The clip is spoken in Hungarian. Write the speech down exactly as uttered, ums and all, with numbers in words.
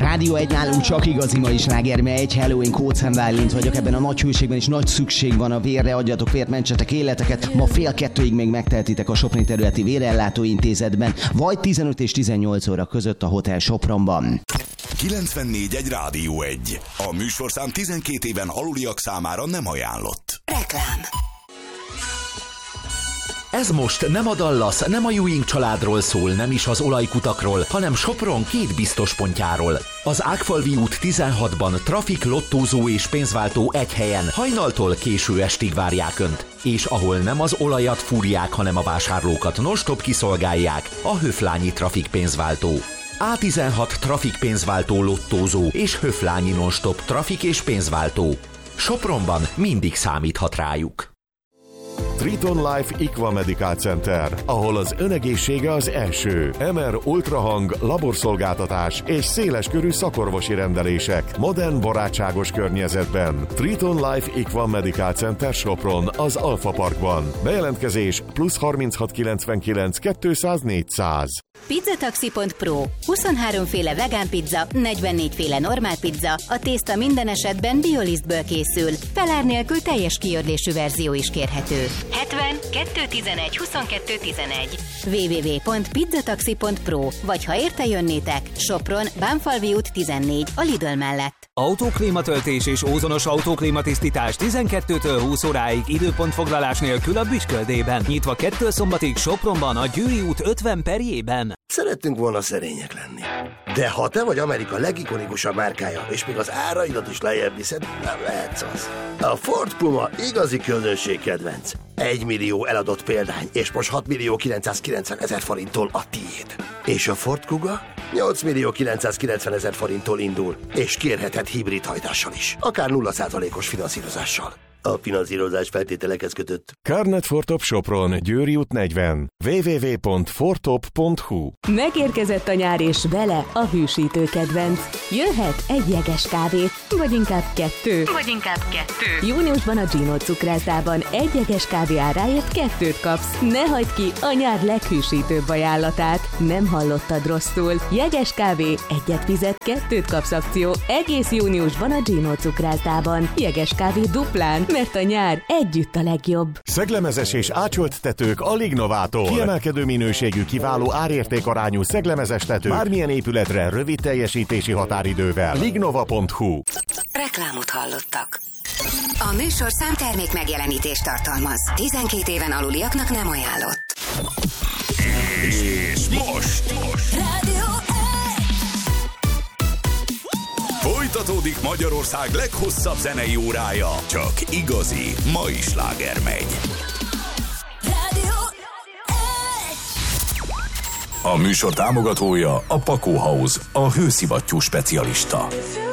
Rádió egy nálunk csak igazi mai sláger, egy Hello, én Kócán Bálint vagyok, ebben a nagy hőségben is nagy szükség van a vérre, adjatok vért, mentsetek életeket. Ma fél kettőig még megtehetitek a Sopron területi vérellátó intézetben, vagy tizenöt és tizennyolc óra között a Hotel Sopronban. kilencvennégy egy Rádió egy. A műsorszám tizenkét éven aluliak számára nem ajánlott. Reklám. Ez most nem a Dallas, nem a Ewing családról szól, nem is az olajkutakról, hanem Sopron két biztos pontjáról. Az Ágfalvi út tizenhatban trafik, lottózó és pénzváltó egy helyen, hajnaltól késő estig várják Önt. És ahol nem az olajat fúrják, hanem a vásárlókat non-stop kiszolgálják, a Höflányi trafik pénzváltó. á tizenhat trafik pénzváltó, lottózó és Höflányi non-stop trafik és pénzváltó. Sopronban mindig számíthat rájuk. Triton Life Equa Medical Center, ahol az önegészsége az első. em er ultrahang, laborszolgáltatás és széleskörű szakorvosi rendelések modern, barátságos környezetben. Triton Life Equa Medical Center Sopron, az Alfa Parkban. Bejelentkezés plusz harminchat kilencvenkilenc kétszáz négyszáz. Pizzataxi pont pro. huszonhárom féle vegán pizza, negyvennégy féle normál pizza, a tészta minden esetben biolisztből készül. Felár nélkül teljes kiördésű verzió is kérhető. hetven kettő tizenegy huszonkettő tizenegy. double-u double-u double-u pont pizzataxi pont pro. Vagy ha érte jönnétek, Sopron, Bánfalvi út tizennégy, a Lidl mellett. Autóklímatöltés és ózonos autóklímatisztítás tizenkettőtől húsz óráig időpontfoglalás nélkül a Büsköldében. Nyitva kettő szombatig Sopronban, a Győri út ötven perjében. Szerettünk volna szerények lenni. De ha te vagy Amerika legikonikusabb márkája, és még az áraidat is lejjebb viszed, nem lehetsz az. A Ford Puma igazi közönségkedvenc. Egy millió eladott példány, és most hat millió kilencszázkilencven ezer forinttól a tiéd. És a Ford Kuga nyolc millió kilencszázkilencven ezer forinttól indul, és kérheted hibrid hajtással is, akár nulla százalékos finanszírozással. A finanszírozás feltételekhez kötött. Carnet Fortop Sopron, Győri út negyven. double-u double-u double-u pont fortop pont hu. Megérkezett a nyár és vele a hűsítő kedvenc. Jöhet egy jeges kávé, vagy inkább kettő. Vagy inkább kettő. Júniusban a Gino cukrászdában egy jeges kávé áráért kettőt kapsz. Ne hagyd ki a nyár leghűsítőbb ajánlatát. Nem hallottad rosszul. Jeges kávé, egyet fizet, kettőt kapsz akció. Egész júniusban a Gino cukrászdában. Jeges kávé duplán, mert a nyár együtt a legjobb. Szeglemezes és ácsolt tetők a Lignovától. Kiemelkedő minőségű, kiváló árértékarányú szeglemezes tető. Bármilyen épületre rövid teljesítési határidővel. lignova pont hu. Reklámot hallottak. A műsorszám termék megjelenítést tartalmaz. tizenkét éven aluliaknak nem ajánlott. És most, most. Rádió Folytatódik Magyarország leghosszabb zenei órája. Csak igazi mai sláger megy. Rádió A műsor támogatója a Pakó House, a hőszivattyú specialista.